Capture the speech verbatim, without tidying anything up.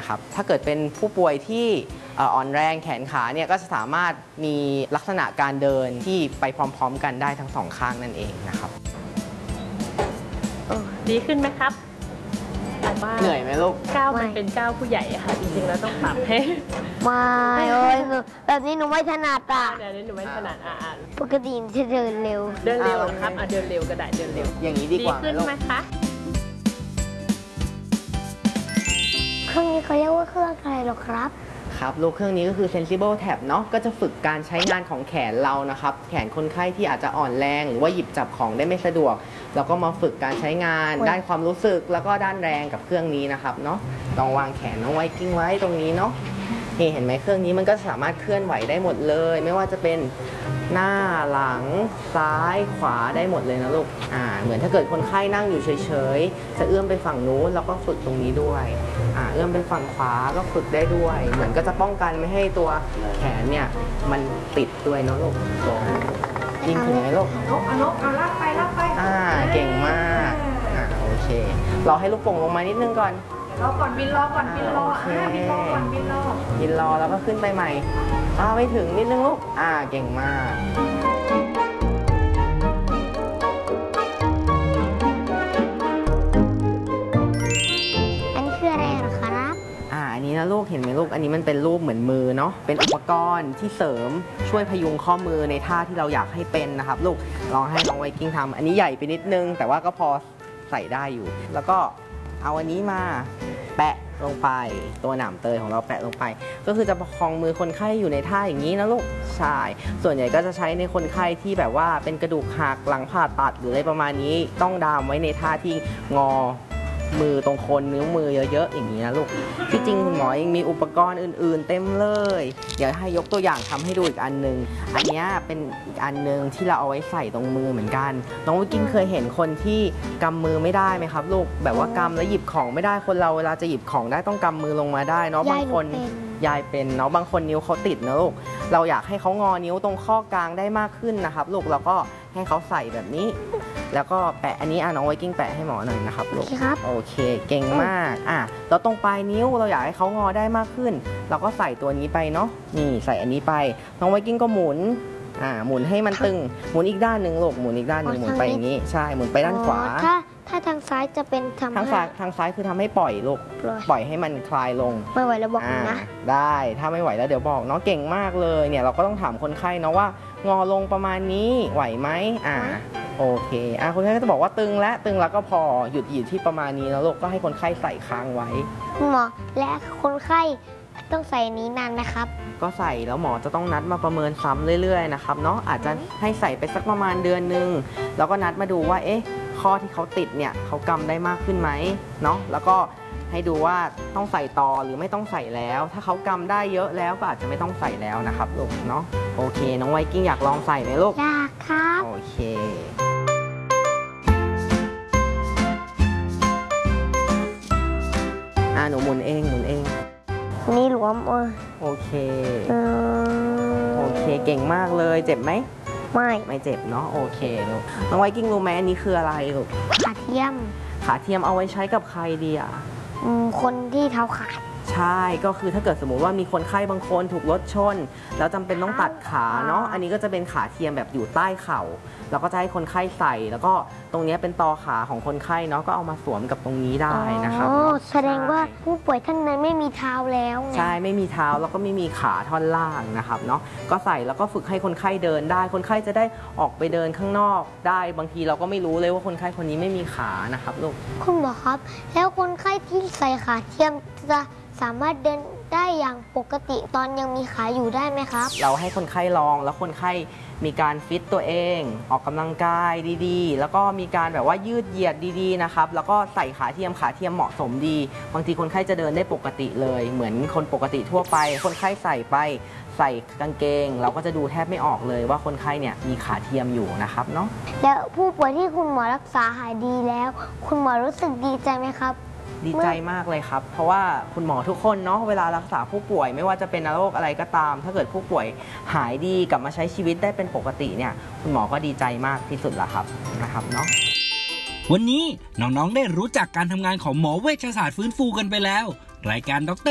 นะครับถ้าเกิดเป็นผู้ป่วยที่อ่อนแรงแขนขาเนี่ยก็จะสามารถมีลักษณะการเดินที่ไปพร้อมๆกันได้ทั้งสองข้างนั่นเองนะครับดีขึ้นไหมครับเหนื่อยไหมลูกก้าวมันเป็นก้าวผู้ใหญ่ค่ะจริงๆแล้วต้องปรับให้ไม่โอ้ยแบบนี้หนูไม่ถนัดอ่ะเดี๋ยวนี้หนูไม่ถนัดอ่านปกติจะเดินเร็วเดินเร็วครับอ่ะเดินเร็วก็ได้เดินเร็วอย่างนี้ดีกว่าดีขึ้นไหมคะเครื่องนี้เขาเรียกว่าเครื่องอะไรหรอครับครับลูกเครื่องนี้ก็คือ Sensible Tab เนาะก็จะฝึกการใช้งานของแขนเรานะครับแขนคนไข้ที่อาจจะอ่อนแรงหรือว่าหยิบจับของได้ไม่สะดวกเราก็มาฝึกการใช้งานด้านความรู้สึกแล้วก็ด้านแรงกับเครื่องนี้นะครับเนาะลองวางแขนน้องไว้กิ้งไว้ตรงนี้เนาะนี่เห็นไหมเครื่องนี้มันก็สามารถเคลื่อนไหวได้หมดเลยไม่ว่าจะเป็นหน้าหลังซ้ายขวาได้หมดเลยนะลูกอ่าเหมือนถ้าเกิดคนไข้นั่งอยู่เฉยๆจะเอื้อมไปฝั่งนู้นแล้วก็ฝึกตรงนี้ด้วยอ่าเอื้อมไปฝั่งขวาก็ฝึกได้ด้วยเหมือนก็จะป้องกันไม่ให้ตัวแขนเนี่ยมันติดด้วยนะลูกยิงถึงไหมลูกนกเอานกเอาลากไปลากไปอ่าเก่งมากอ่าโอเครอให้ลูกโป่งลงมานิดนึงก่อนรอก่อนบินรอก่อนบินรออ่าบินรอก่อนบินรอบินรอแล้วก็ขึ้นไปใหม่อ้าวไม่ถึงนิดนึงลูกอ่าเก่งมากอันนี้คืออะไรหรอครับอ่าอันนี้นะลูกเห็นไหมลูกอันนี้มันเป็นรูปเหมือนมือเนาะเป็นอุปกรณ์ที่เสริมช่วยพยุงข้อมือในท่าที่เราอยากให้เป็นนะครับลูกลองให้น้องไวกิ้งทำอันนี้ใหญ่ไปนิดนึงแต่ว่าก็พอใส่ได้อยู่แล้วก็เอาอันนี้มาแปะลงไปตัวหนามเตยของเราแปะลงไปก็คือจะประคองมือคนไข้อยู่ในท่าอย่างนี้นะลูกใช่ส่วนใหญ่ก็จะใช้ในคนไข้ที่แบบว่าเป็นกระดูกหักหลังผ่าตัดหรืออะไรประมาณนี้ต้องดามไว้ในท่าที่งอมือตรงโคนนิ้วมือเยอะๆอย่างนี้นะลูกที่จริงคุณหมอยังมีอุปกรณ์อื่นๆเต็มเลยเดี๋ยวให้ยกตัวอย่างทำให้ดูอีกอันนึงอันนี้เป็นอีกอันนึงที่เราเอาไว้ใส่ตรงมือเหมือนกันน้องวิกินเคยเห็นคนที่กำมือไม่ได้ไหมครับลูกแบบว่ากำแล้วหยิบของไม่ได้คนเราเวลาจะหยิบของได้ต้องกำมือลงมาได้เนาะบางคนยายเป็นเนาะบางคนนิ้วเขาติดนะลูกเราอยากให้เขางอนิ้วตรงข้อกลางได้มากขึ้นนะครับลูกแล้วก็ให้เขาใส่แบบนี้แล้วก็แปะอันนี้อ่ะน้องไวกิ้งแปะให้หมอหน่อยนะครับลูกโอเคเก่งมากอ่ะแล้วตรงปลายนิ้วเราอยากให้เขางอได้มากขึ้นเราก็ใส่ตัวนี้ไปเนาะนี่ใส่อันนี้ไปน้องไวกิ้งก็หมุนอ่าหมุนให้มันตึงหมุนอีกด้านหนึ่งลูกหมุนอีกด้านหนึ่งหมุนไปอย่างนี้ใช่หมุนไปด้านขวาถ้าถ้าทางซ้ายจะเป็นทำทางซ้ายทางซ้ายคือทำให้ปล่อยลูกปล่อยให้มันคลายลงไม่ไหวแล้วบอกนะได้ถ้าไม่ไหวแล้วเดี๋ยวบอกเนาะเก่งมากเลยเนี่ยเราก็ต้องถามคนไข้เนาะว่างอลงประมาณนี้ไหวไหมอ่าโอเคอ่ะคนไข้ก็จะบอกว่าตึงและตึงแล้วก็พอหยุดหยุดที่ประมาณนี้แล้วลูกก็ให้คนไข้ใส่ค้างไว้หมอและคนไข้ต้องใส่นี้นานนะครับก็ใส่แล้วหมอจะต้องนัดมาประเมินซ้ำเรื่อยๆนะครับเนาะอาจจะให้ใส่ไปสักประมาณเดือนนึงแล้วก็นัดมาดูว่าเอ๊ะข้อที่เขาติดเนี่ยเขากำได้มากขึ้นไหมเนาะแล้วก็ให้ดูว่าต้องใส่ต่อหรือไม่ต้องใส่แล้วถ้าเขากำได้เยอะแล้วก็อาจจะไม่ต้องใส่แล้วนะครับลูกเนาะโอเคน้องไวกิ้งอยากลองใส่ไหมลูกอยากครับโอเคอ่ะหนูหมุนเองหมุนเองนี่หลวมเออโอเคโอเคเก่งมากเลยเจ็บไหมไม่ไม่เจ็บเนาะโอเคลูกน้องไวกิ้งรู้ไหมอันนี้คืออะไรลูกขาเทียมขาเทียมเอาไว้ใช้กับใครดีอ่ะคนที่เท้าขาดใช่ก็คือถ้าเกิดสมมุติว่ามีคนไข้บางคนถูกรถชนแล้วจำเป็นต้องตัดขาเนาะอันนี้ก็จะเป็นขาเทียมแบบอยู่ใต้เข่าแล้วก็จะให้คนไข้ใส่แล้วก็ตรงนี้เป็นตอขาของคนไข้เนาะก็เอามาสวมกับตรงนี้ได้นะครับอ๋อแสดงว่าผู้ป่วยท่านนั้นไม่มีเท้าแล้วใช่ไม่มีเท้าแล้วก็ไม่มีขาท่อนล่างนะครับเนาะก็ใส่แล้วก็ฝึกให้คนไข้เดินได้คนไข้จะได้ออกไปเดินข้างนอกได้บางทีเราก็ไม่รู้เลยว่าคนไข้คนนี้ไม่มีขานะครับลูกคุณหมอครับแล้วคนไข้ที่ใส่ขาเทียมจะสามารถเดินได้อย่างปกติตอนยังมีขาอยู่ได้ไหมครับเราให้คนไข้ลองแล้วคนไข้มีการฟิตตัวเองออกกำลังกายดีๆแล้วก็มีการแบบว่ายืดเหยียดดีๆนะครับแล้วก็ใส่ขาเทียมขาเทียมเหมาะสมดีบางทีคนไข้จะเดินได้ปกติเลยเหมือนคนปกติทั่วไปคนไข้ใส่ไปใส่กางเกงเราก็จะดูแทบไม่ออกเลยว่าคนไข้เนี่ยมีขาเทียมอยู่นะครับเนาะแล้วผู้ป่วยที่คุณหมอรักษาหายดีแล้วคุณหมอรู้สึกดีใจไหมครับดีใจมากเลยครับเพราะว่าคุณหมอทุกคนเนาะเวลารักษาผู้ป่วยไม่ว่าจะเป็นโรคอะไรก็ตามถ้าเกิดผู้ป่วยหายดีกลับมาใช้ชีวิตได้เป็นปกติเนี่ยคุณหมอก็ดีใจมากที่สุดละครับนะครับเนาะวันนี้น้องๆได้รู้จักการทำงานของหมอเวชศาสตร์ฟื้นฟูกันไปแล้วรายการดร